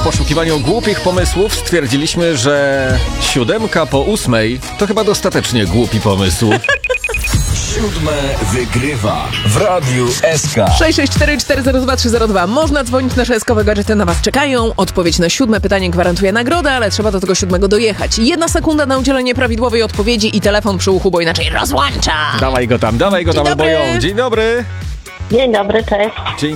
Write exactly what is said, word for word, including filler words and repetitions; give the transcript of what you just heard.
poszukiwaniu głupich pomysłów stwierdziliśmy, że siódemka po ósmej to chyba dostatecznie głupi pomysł. Siódme wygrywa w Radiu S K. sześć sześć cztery cztery zero dwa trzy zero dwa. Można dzwonić, nasze eskowe gadżety na was czekają. Odpowiedź na siódme pytanie gwarantuje nagrodę, ale trzeba do tego siódmego dojechać. Jedna sekunda na udzielenie prawidłowej odpowiedzi i telefon przy uchu, bo inaczej rozłącza. Dawaj go tam, dawaj go tam, Dzień albo dobry. ją. Dzień dobry. Dzień dobry, cześć. Dzień